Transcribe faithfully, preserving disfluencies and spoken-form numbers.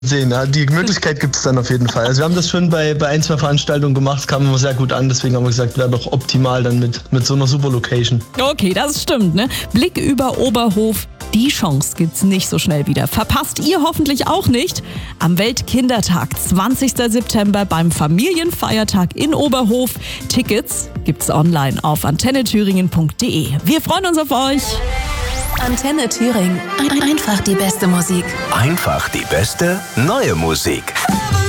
sehen. Ja, die Möglichkeit gibt es dann auf jeden Fall. Also wir haben das schon bei, bei ein, zwei Veranstaltungen gemacht, kam immer sehr gut an, deswegen haben wir gesagt, wäre doch optimal dann mit, mit so einer super Location. Okay, das stimmt, ne? Blick über Oberhof. Die Chance gibt's nicht so schnell wieder. Verpasst ihr hoffentlich auch nicht. Am Weltkindertag, zwanzigster September beim Familienfeiertag in Oberhof. Tickets gibt's online auf antenne thüringen punkt de. Wir freuen uns auf euch. Antenne Thüringen. Einfach die beste Musik. Einfach die beste neue Musik.